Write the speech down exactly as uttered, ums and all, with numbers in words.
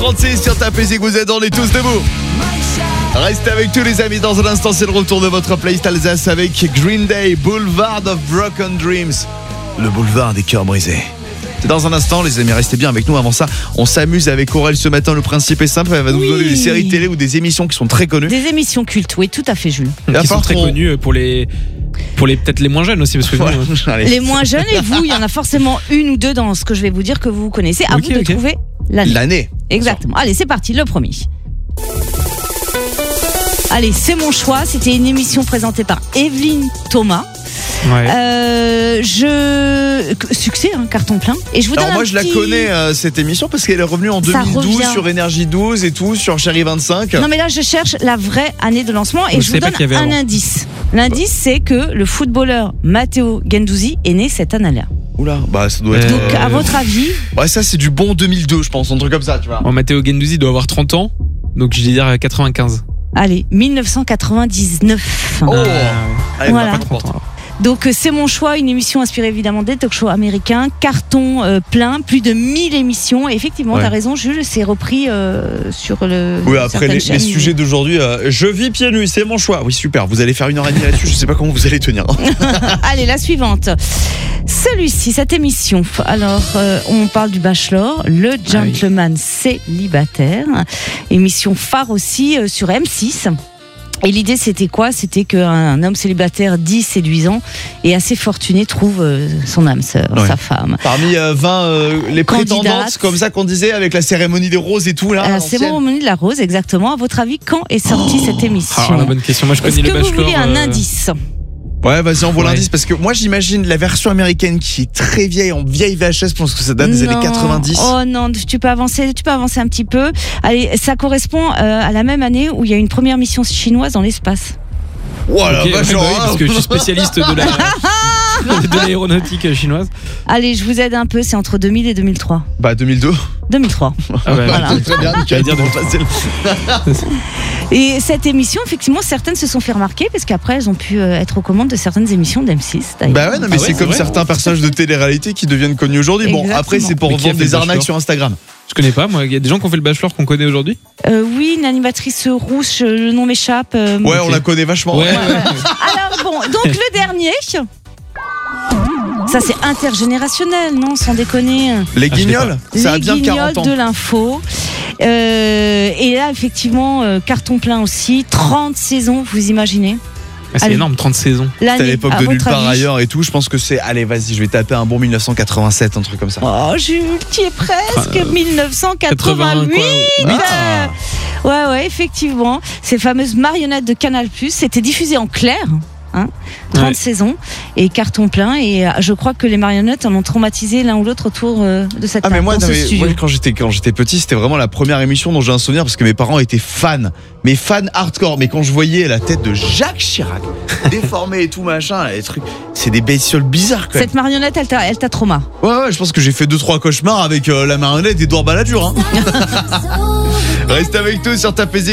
trente-six sur ta P C que vous êtes, on est tous debout. Restez avec tous les amis, dans un instant c'est le retour de votre playlist Alsace avec Green Day, Boulevard of Broken Dreams. Le boulevard des cœurs brisés. C'est dans un instant les amis, restez bien avec nous. Avant ça, on s'amuse avec Aurel ce matin. Le principe est simple, elle va nous Oui. donner des séries télé ou des émissions qui sont très connues. Des émissions cultes, oui, tout à fait, Jules. Qui sont très connus pour les, pour les peut-être les moins jeunes aussi, parce que Voilà. nous, Allez. Les moins jeunes et vous, il y en a forcément une ou deux dans ce que je vais vous dire que vous connaissez. À Ok, vous de ok. trouver l'année. L'année. Exactement. Allez, c'est parti, le premier. Allez, c'est mon choix. C'était une émission présentée par Evelyne Thomas. ouais. Euh, je succès, hein, carton plein. Et je vous donne Alors moi un je la petit- connais euh, cette émission parce qu'elle est revenue en Ça deux mille douze revient. sur Énergie douze et tout, sur Chérie vingt-cinq. Non mais là je cherche la vraie année de lancement et Je je, vous savais pas donne qu'il y avait un avant. indice. L'indice c'est que le footballeur Matteo Guendouzi est né cette année-là. Oula, bah ça doit être. Euh, Donc à votre avis, Ouais, ça c'est du bon deux mille deux, je pense, un truc comme ça, tu vois. Bon, Matteo Guendouzi doit avoir trente ans, donc je vais dire quatre-vingt-quinze. allez, dix-neuf cent quatre-vingt-dix-neuf. Oh, Ah, allez, Voilà. on va pas pas trop trente ans. Donc euh, c'est mon choix, une émission inspirée évidemment des talk-shows américains, carton euh, plein, plus de mille émissions. Et effectivement, Ouais. t'as raison, Jules, c'est repris euh, sur le. Oui, après certaines les, chaînes. les sujets d'aujourd'hui, euh, je vis pieds nus, c'est mon choix. Oui, super, vous allez faire une heure et demie là-dessus, je sais pas comment vous allez tenir. Allez, la suivante. Celui-ci, cette émission. Alors, euh, on parle du Bachelor, le gentleman célibataire. Émission phare aussi euh, sur M six. Et l'idée, c'était quoi? C'était qu'un homme célibataire dit séduisant et assez fortuné trouve euh, son âme sœur, Ouais. sa femme. Parmi euh, vingt euh, les Candidates. prétendantes, comme ça qu'on disait, avec la cérémonie des roses et tout là. À la l'ancienne. cérémonie de la rose, exactement. À votre avis, quand est sortie cette émission? Ah, la bonne question. Moi, je Est-ce connais que le vous Bachelor. voulez un euh, indice? Ouais, vas-y, envoie Ouais. l'indice parce que moi j'imagine la version américaine qui est très vieille, en vieille V H S, je pense que ça date des Non. années quatre-vingt-dix. Oh non, tu peux avancer, tu peux avancer un petit peu. Allez, ça correspond euh, à la même année où il y a une première mission chinoise dans l'espace. Oh la ok, vache, ouais, bah oui, oh, parce que je suis spécialiste de la de l'aéronautique chinoise. Allez, je vous aide un peu, c'est entre deux mille et deux mille trois. Bah deux mille deux. deux mille trois. Ah bah, Voilà. Très bien, J'allais dire nickel, de- facile. Et cette émission, effectivement, certaines se sont fait remarquer parce qu'après, elles ont pu euh, être aux commandes de certaines émissions d'M six. d'ailleurs. Bah ouais, non, mais Ah ouais, c'est c'est comme vrai. certains personnages de télé-réalité qui deviennent connus aujourd'hui. Bon, Exactement. après, c'est pour Mais qui a vendre fait le des arnaques Bachelor sur Instagram. Je connais pas, moi. Il y a des gens qui ont fait le Bachelor qu'on connaît aujourd'hui. Euh, oui, une animatrice rousse, euh, le nom m'échappe. euh, Ouais, Ok. on la connaît vachement. Ouais, ouais. Alors bon, donc le dernier. Ça c'est intergénérationnel, non? Sans déconner. Les Ah, je sais guignols, ça a Les bien guignols quarante ans. de l'info. Euh, et là, effectivement, euh, carton plein aussi. trente saisons, vous imaginez? Ah, c'est Allez. énorme, trente saisons. C'était à L'année, l'époque à de Nulle votre part avis? ailleurs et tout. Je pense que c'est. Allez, vas-y, je vais taper un bon mille neuf cent quatre-vingt-sept, un truc comme ça. Oh, Jules, tu y es presque. Euh, mille neuf cent quatre-vingt-huit. quatre-vingts, quoi. Ah. Ouais, ouais, effectivement. Ces fameuses marionnettes de Canal+, c'était diffusé en clair. Hein, trente Ouais. saisons et carton plein, et euh, je crois que les marionnettes en ont traumatisé l'un ou l'autre autour euh, de cette Ah mais table, moi, dans non, ce mais studio. moi, quand j'étais quand j'étais petit, c'était vraiment la première émission dont j'ai un souvenir parce que mes parents étaient fans, mais fans hardcore. Mais quand je voyais la tête de Jacques Chirac déformée et tout machin, les trucs, c'est des bestioles bizarres quand même. Cette marionnette, elle t'a, elle t'a trauma. Ouais ouais, je pense que j'ai fait deux trois cauchemars avec euh, la marionnette d'Edouard Balladur. Hein. Reste avec nous sur ta P Z.